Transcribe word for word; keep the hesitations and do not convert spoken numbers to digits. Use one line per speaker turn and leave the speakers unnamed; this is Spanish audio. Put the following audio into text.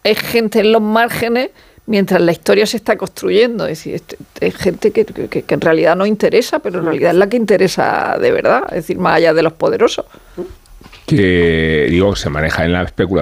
es gente en los márgenes mientras la historia se está construyendo. Es decir, es, es gente que, que, que en realidad no interesa, pero en realidad es la que interesa de verdad, es decir, más allá de los poderosos.
Que, digo, se maneja en la especulación